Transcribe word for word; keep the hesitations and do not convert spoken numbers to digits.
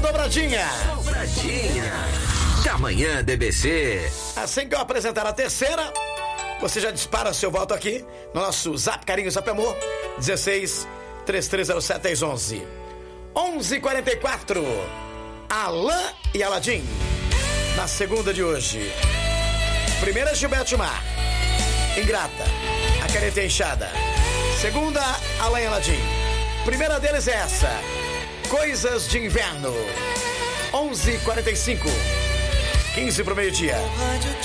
dobradinha. Dobradinha da manhã D B C. Assim que eu apresentar a terceira, você já dispara seu voto aqui no nosso Zap Carinho Zap Amor, dezesseis, três três zero sete, dez onze. onze e quarenta e quatro, Alain e Aladim. Na segunda de hoje, primeira Gilberto Mar, Ingrata, a caneta inchada. Segunda, Alain e Aladim. Primeira deles é essa, Coisas de Inverno. onze e quarenta e cinco, quinze pro meio-dia.